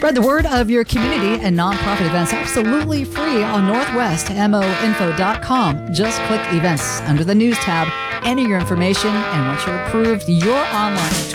Spread the word of your community and nonprofit events absolutely free on northwestmoinfo.com. Just click events under the news tab, enter your information, and once you're approved, your online